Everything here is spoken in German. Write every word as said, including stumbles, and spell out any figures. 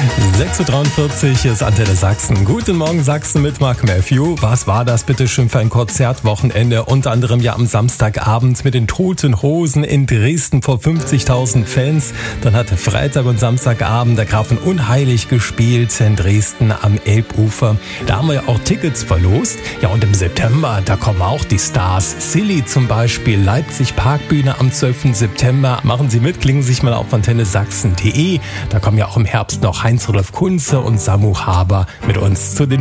sechs Uhr dreiundvierzig, hier ist Antenne Sachsen. Guten Morgen Sachsen mit Mark Matthew. Was war das bitte schön für ein Konzertwochenende? Unter anderem ja am Samstagabend mit den Toten Hosen in Dresden vor fünfzigtausend Fans. Dann hatte Freitag und Samstagabend der Grafen Unheilig gespielt in Dresden am Elbufer. Da haben wir ja auch Tickets verlost. Ja, und im September, da kommen auch die Stars. Silly zum Beispiel, Leipzig Parkbühne am zwölften September. Machen Sie mit, klicken Sie sich mal auf antenne sachsen punkt de. Da kommen ja auch im Herbst noch Heinz-Rudolf Kunze und Samu Haber mit uns zu den